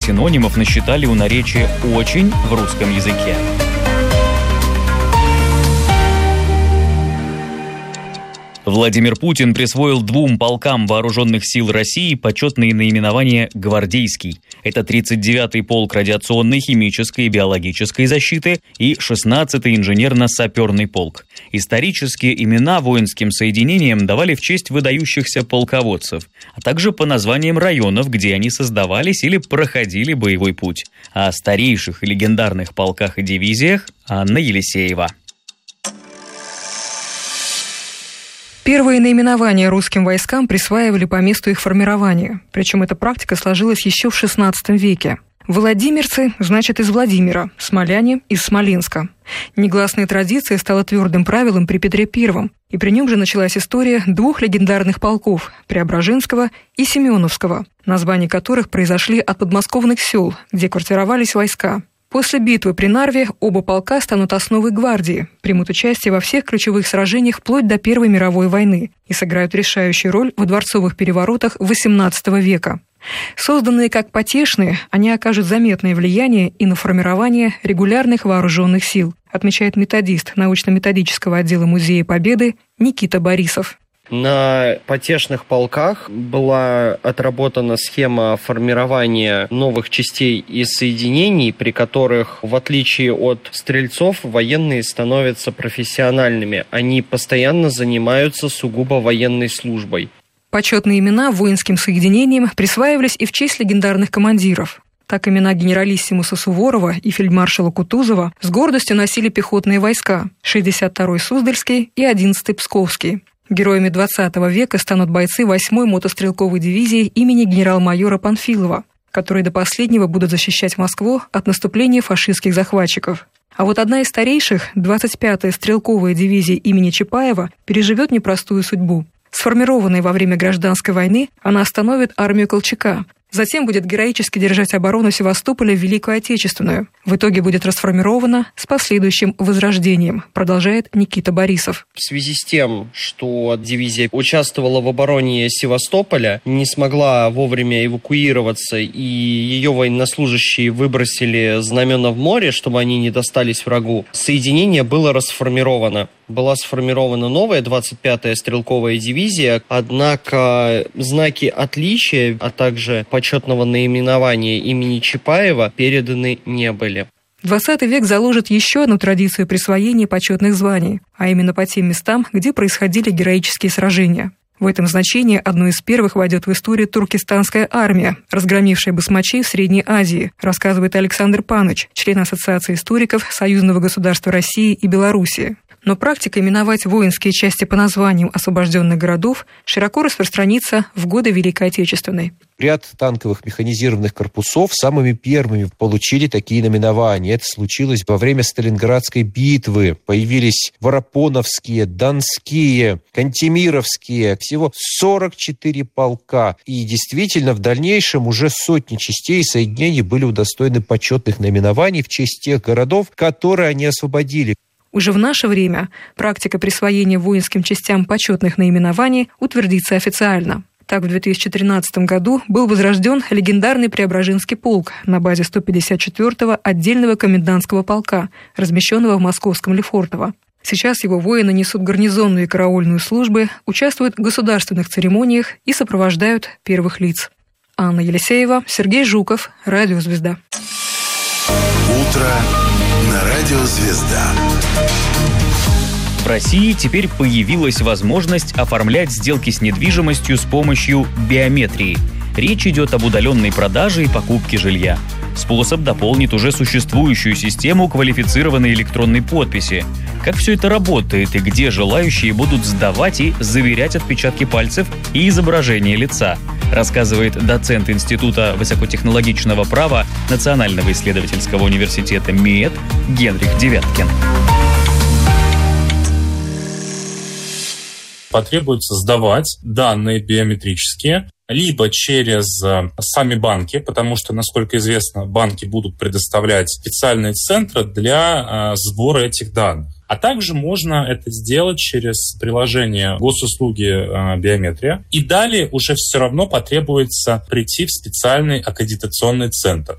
синонимов насчитали у наречия «очень» в русском языке. Владимир Путин присвоил 2 полкам вооруженных сил России почетные наименования «Гвардейский». Это 39-й полк радиационной, химической и биологической защиты и 16-й инженерно-саперный полк. Исторические имена воинским соединениям давали в честь выдающихся полководцев, а также по названиям районов, где они создавались или проходили боевой путь. О старейших и легендарных полках и дивизиях Анна Елисеева. Первые наименования русским войскам присваивали по месту их формирования, причем эта практика сложилась еще в XVI веке. Владимирцы значит из Владимира, смоляне – из Смоленска. Негласная традиция стала твердым правилом при Петре I, и при нем же началась история 2 легендарных полков – Преображенского и Семеновского, названия которых произошли от подмосковных сел, где квартировались войска. После битвы при Нарве оба полка станут основой гвардии, примут участие во всех ключевых сражениях вплоть до Первой мировой войны и сыграют решающую роль в дворцовых переворотах XVIII века. Созданные как потешные, они окажут заметное влияние и на формирование регулярных вооруженных сил, отмечает методист научно-методического отдела Музея Победы Никита Борисов. На потешных полках была отработана схема формирования новых частей и соединений, при которых, в отличие от стрельцов, военные становятся профессиональными. Они постоянно занимаются сугубо военной службой. Почетные имена воинским соединениям присваивались и в честь легендарных командиров. Так имена генералиссимуса Суворова и фельдмаршала Кутузова с гордостью носили пехотные войска – 62-й Суздальский и 11-й Псковский. Героями XX века станут бойцы 8-й мотострелковой дивизии имени генерал-майора Панфилова, которые до последнего будут защищать Москву от наступления фашистских захватчиков. А вот одна из старейших, 25-я стрелковая дивизия имени Чапаева, переживет непростую судьбу. Сформированная во время гражданской войны, она остановит армию Колчака. Затем будет героически держать оборону Севастополя в Великую Отечественную. В итоге будет расформирована с последующим возрождением, продолжает Никита Борисов. В связи с тем, что дивизия участвовала в обороне Севастополя, не смогла вовремя эвакуироваться, и ее военнослужащие выбросили знамена в море, чтобы они не достались врагу, соединение было расформировано. Была сформирована новая 25-я стрелковая дивизия, однако знаки отличия, а также почетного наименования имени Чапаева переданы не были. 20 век заложит еще одну традицию присвоения почетных званий, а именно по тем местам, где происходили героические сражения. В этом значении одной из первых войдет в историю туркестанская армия, разгромившая басмачей в Средней Азии, рассказывает Александр Паныч, член Ассоциации историков Союзного государства России и Белоруссии. Но практика именовать воинские части по названиям освобожденных городов широко распространится в годы Великой Отечественной. Ряд танковых механизированных корпусов самыми первыми получили такие наименования. Это случилось во время Сталинградской битвы. Появились Воропоновские, Донские, Кантемировские. Всего 44 полка. И действительно, в дальнейшем уже сотни частей и соединений были удостоены почетных наименований в честь тех городов, которые они освободили. Уже в наше время практика присвоения воинским частям почетных наименований утвердится официально. Так, в 2013 году был возрожден легендарный Преображенский полк на базе 154-го отдельного комендантского полка, размещенного в московском Лефортово. Сейчас его воины несут гарнизонную и караульную службы, участвуют в государственных церемониях и сопровождают первых лиц. Анна Елисеева, Сергей Жуков, Радио «Звезда». Утро на Радио «Звезда». В России теперь появилась возможность оформлять сделки с недвижимостью с помощью биометрии. Речь идет об удаленной продаже и покупке жилья. Способ дополнит уже существующую систему квалифицированной электронной подписи. Как все это работает и где желающие будут сдавать и заверять отпечатки пальцев и изображение лица, рассказывает доцент Института высокотехнологичного права Национального исследовательского университета МИЭТ Генрих Девяткин. Потребуется сдавать данные биометрические, либо через сами банки, потому что, насколько известно, банки будут предоставлять специальные центры для сбора этих данных. А также можно это сделать через приложение госуслуги биометрия. И далее уже все равно потребуется прийти в специальный аккредитационный центр.